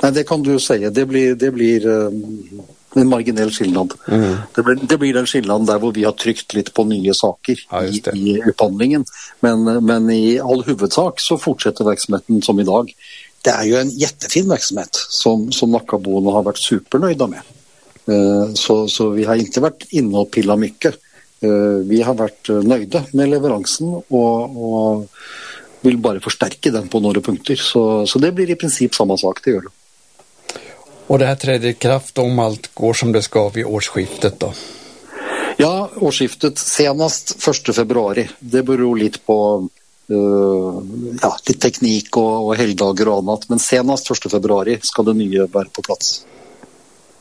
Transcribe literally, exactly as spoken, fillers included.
Nej, det kan du säga. Det blir, det blir en marginell skillnad. Mm. Det, blir, det blir den skillnaden där hvor vi har tryckt lite på nya saker ja, i, i upphandlingen. Men, men i all huvudsak så fortsätter verksamheten som idag. Det är ju en jättefin verksamhet som, som Nackaboende har varit supernöjda med. Så, så vi har inte varit inne och pillat mycket. Vi har varit nöjda med leveransen och, och vill bara förstärka den på några punkter. Så, så det blir i princip samma sak, det gör det. Och det här träder i kraft om allt går som det ska vid årsskiftet då? Ja, årsskiftet senast första februari. Det beror lite på uh, ja, lite teknik och, och helgdagar och annat. Men senast första februari ska det nya vara på plats.